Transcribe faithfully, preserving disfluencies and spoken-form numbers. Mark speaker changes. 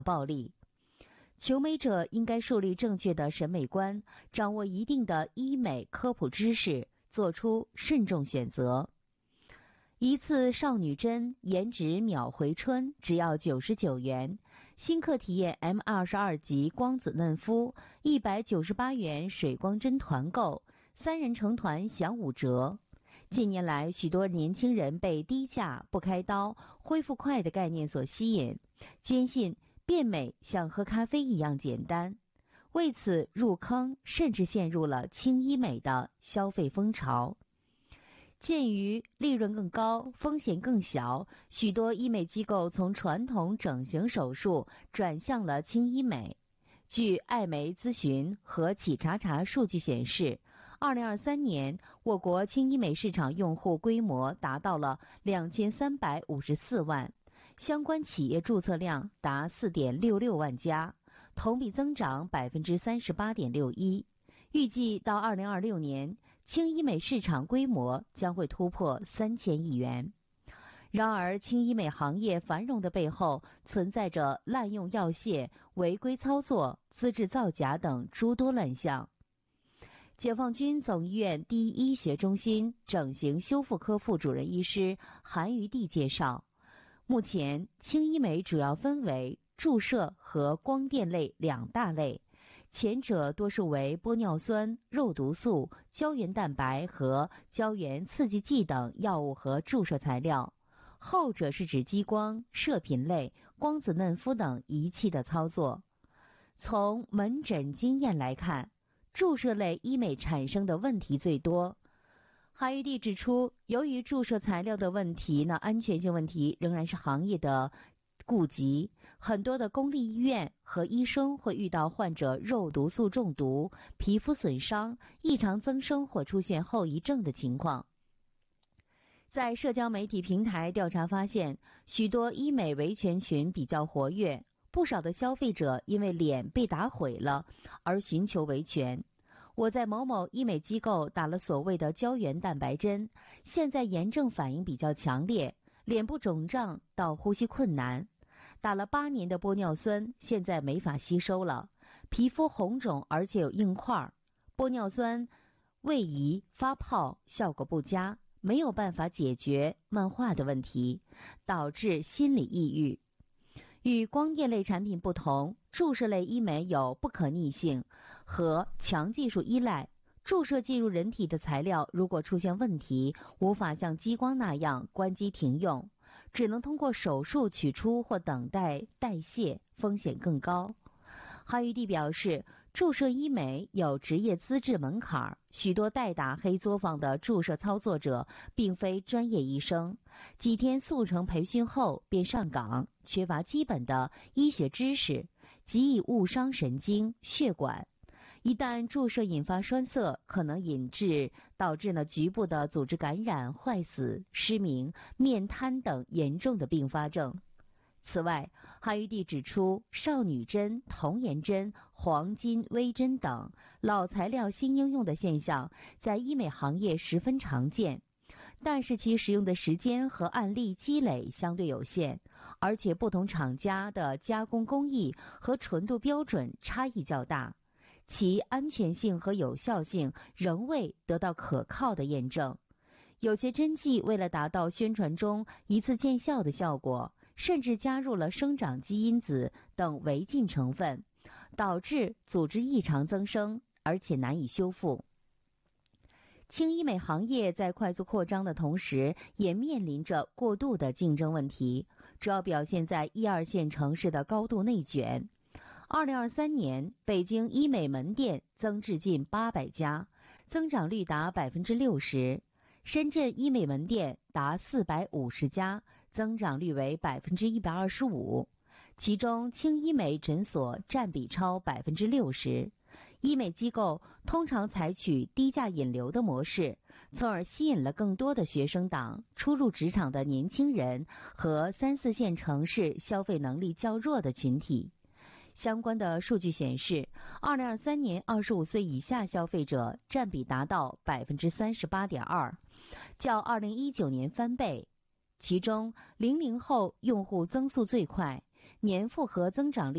Speaker 1: 暴利。求美者应该树立正确的审美观，掌握一定的医美科普知识，做出慎重选择。一次少女针颜值秒回春，只要九十九元。新客体验 M 二十二 级光子嫩肤，一百九十八元水光针团购，三人成团享五折。近年来，许多年轻人被低价、不开刀、恢复快的概念所吸引，坚信变美像喝咖啡一样简单，为此入坑，甚至陷入了轻医美的消费风潮。鉴于利润更高、风险更小，许多医美机构从传统整形手术转向了轻医美。据艾媒咨询和企查查数据显示，二零二三年我国轻医美市场用户规模达到了两千三百五十四万，相关企业注册量达四点六六万家，同比增长百分之三十八点六一。预计到二零二六年，轻医美市场规模将会突破三千亿元。然而，轻医美行业繁荣的背后，存在着滥用药械、违规操作、资质造假等诸多乱象。解放军总医院第一医学中心整形修复科副主任医师韩余娣介绍，目前轻医美主要分为注射和光电类两大类，前者多数为玻尿酸、肉毒素、胶原蛋白和胶原刺激剂等药物和注射材料，后者是指激光、射频类、光子嫩肤等仪器的操作。从门诊经验来看，注射类医美产生的问题最多。韩余娣指出，由于注射材料的问题呢，安全性问题仍然是行业的顾及，很多的公立医院和医生会遇到患者肉毒素中毒、皮肤损伤、异常增生或出现后遗症的情况。在社交媒体平台调查发现，许多医美维权群比较活跃，不少的消费者因为脸被打毁了而寻求维权。我在某某医美机构打了所谓的胶原蛋白针，现在炎症反应比较强烈，脸部肿胀到呼吸困难。打了八年的玻尿酸，现在没法吸收了，皮肤红肿而且有硬块。玻尿酸位移发泡，效果不佳，没有办法解决漫画的问题，导致心理抑郁。与光电类产品不同，注射类医美有不可逆性和强技术依赖。注射进入人体的材料如果出现问题，无法像激光那样关机停用，只能通过手术取出或等待代谢，风险更高。韩余娣表示，注射医美有职业资质门槛，许多代打黑作坊的注射操作者并非专业医生，几天速成培训后便上岗，缺乏基本的医学知识，极易误伤神经、血管。一旦注射引发栓塞，可能引致导致呢局部的组织感染、坏死、失明、面瘫等严重的并发症。此外，韩余娣指出，少女针、童颜针、黄金微针等老材料新应用的现象在医美行业十分常见，但是其使用的时间和案例积累相对有限，而且不同厂家的加工工艺和纯度标准差异较大，其安全性和有效性仍未得到可靠的验证。有些针剂为了达到宣传中一次见效的效果，甚至加入了生长激因子等违禁成分，导致组织异常增生，而且难以修复。轻医美行业在快速扩张的同时，也面临着过度的竞争问题，主要表现在一二线城市的高度内卷。二零二三年，北京医美门店增至近八百家，增长率达百分之六十；深圳医美门店达四百五十家，增长率为百分之一百二十五。其中，轻医美诊所占比超百分之六十。医美机构通常采取低价引流的模式，从而吸引了更多的学生党、初入职场的年轻人和三四线城市消费能力较弱的群体。相关的数据显示，二零二三年二十五岁以下消费者占比达到百分之三十八点二，较二零一九年翻倍。其中，零零后用户增速最快，年复合增长率